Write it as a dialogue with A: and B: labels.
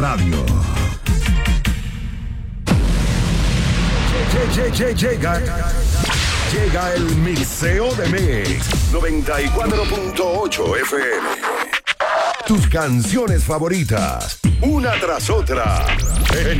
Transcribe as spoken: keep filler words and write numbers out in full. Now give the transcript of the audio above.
A: Radio. Llega, llega el mixeo de Mix noventa y cuatro punto ocho F M. Tus canciones favoritas, una tras otra, en